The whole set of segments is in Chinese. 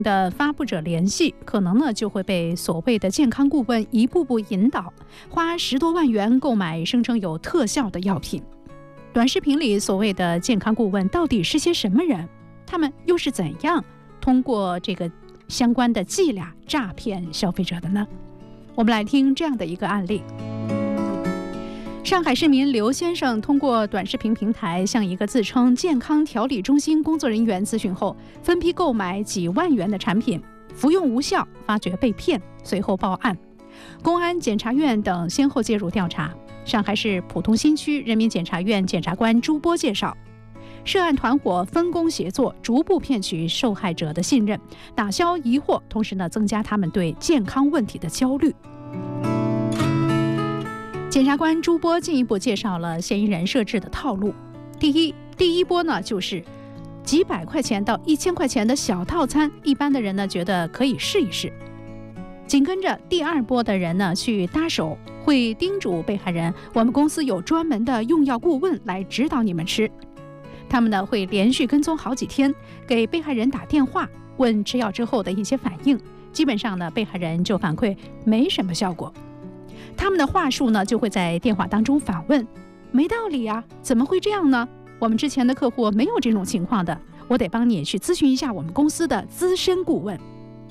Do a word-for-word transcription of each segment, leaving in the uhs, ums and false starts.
的发布者联系，可能呢就会被所谓的健康顾问一步步引导，花十多万元购买声称有特效的药品。短视频里所谓的健康顾问到底是些什么人？他们又是怎样通过这个相关的伎俩诈骗消费者的呢？我们来听这样的一个案例。上海市民刘先生通过短视频平台向一个自称健康调理中心工作人员咨询后，分批购买几万元的产品，服用无效，发觉被骗，随后报案。公安、检察院等先后介入调查。上海市浦东新区人民检察院检察官朱波介绍，涉案团伙分工协作，逐步骗取受害者的信任，打消疑惑，同时呢，增加他们对健康问题的焦虑。检察官朱波进一步介绍了嫌疑人设置的套路。第一，第一波呢就是几百块钱到一千块钱的小套餐，一般的人呢觉得可以试一试。紧跟着第二波的人呢去搭手，会叮嘱被害人，我们公司有专门的用药顾问来指导你们吃。他们呢会连续跟踪好几天，给被害人打电话，问吃药之后的一些反应。基本上呢，被害人就反馈没什么效果。他们的话术呢，就会在电话当中反问：没道理啊，怎么会这样呢？我们之前的客户没有这种情况的，我得帮你去咨询一下我们公司的资深顾问。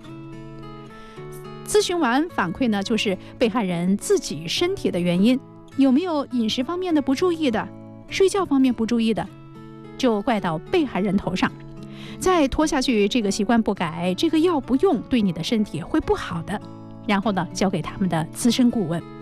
咨询完反馈呢，就是被害人自己身体的原因，有没有饮食方面的不注意的，睡觉方面不注意的，就怪到被害人头上。再拖下去，这个习惯不改，这个药不用，对你的身体会不好的。然后呢，交给他们的资深顾问。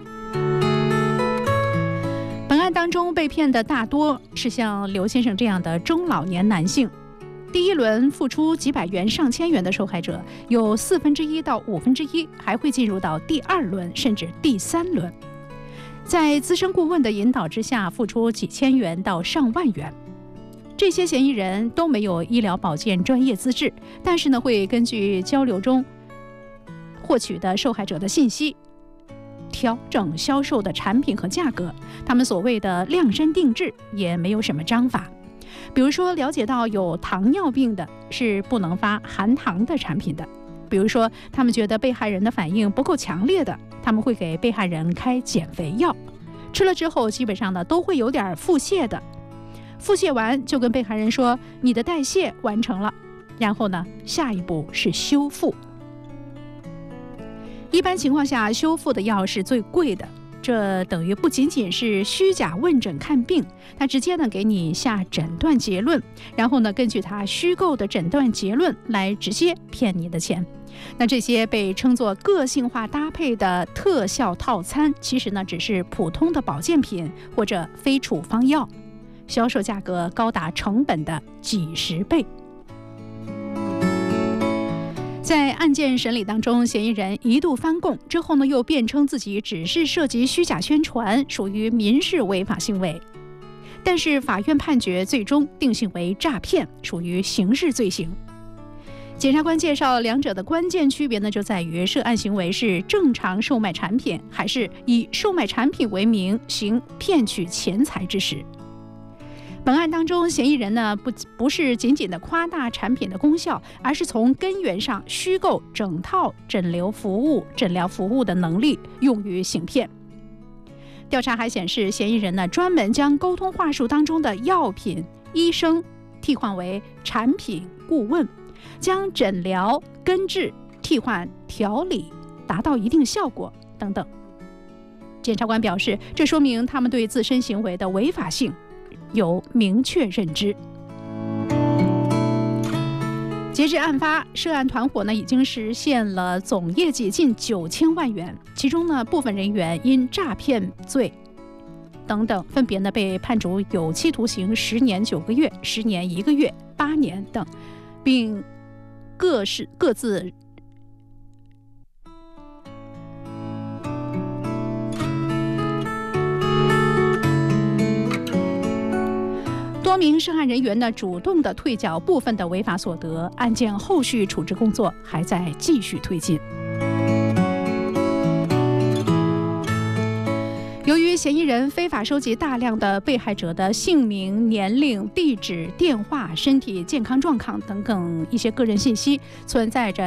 本案当中被骗的大多是像刘先生这样的中老年男性。第一轮付出几百元、上千元的受害者，有四分之一到五分之一还会进入到第二轮甚至第三轮，在资深顾问的引导之下，付出几千元到上万元。这些嫌疑人都没有医疗保健专业资质，但是呢，会根据交流中获取的受害者的信息，调整销售的产品和价格。他们所谓的量身定制也没有什么章法。比如说，了解到有糖尿病的是不能发含糖的产品的。比如说，他们觉得被害人的反应不够强烈的，他们会给被害人开减肥药，吃了之后基本上呢都会有点腹泻的。腹泻完就跟被害人说，你的代谢完成了，然后呢下一步是修复。一般情况下，修复的药是最贵的，这等于不仅仅是虚假问诊看病，他直接呢给你下诊断结论，然后呢根据他虚构的诊断结论来直接骗你的钱。那这些被称作个性化搭配的特效套餐，其实呢只是普通的保健品或者非处方药，销售价格高达成本的几十倍。在案件审理当中，嫌疑人一度翻供，之后呢又辩称自己只是涉及虚假宣传，属于民事违法行为。但是法院判决最终定性为诈骗，属于刑事罪行。检察官介绍，两者的关键区别呢，就在于涉案行为是正常售卖产品，还是以售卖产品为名行骗取钱财之实。本案当中，嫌疑人呢不不是仅仅的夸大产品的功效，而是从根源上虚构整套诊疗服务、诊疗服务的能力，用于行骗。调查还显示，嫌疑人呢专门将沟通话术当中的药品、医生替换为产品顾问，将诊疗、根治替换调理，达到一定效果等等。检察官表示，这说明他们对自身行为的违法性有明确认知。截至案发，涉案团伙呢已经实现了总业绩近九千万元，其中呢部分人员因诈骗罪等等，分别呢被判处有期徒刑十年九个月、十年一个月、八年等，并各是各自。多名涉案人员呢主动的退缴部分的违法所得，案件后续处置工作还在继续推进。 由于嫌疑人非法收集大量的被害者的姓名、年龄、地址、电话、身体健康状况等等一些个人信息，存在着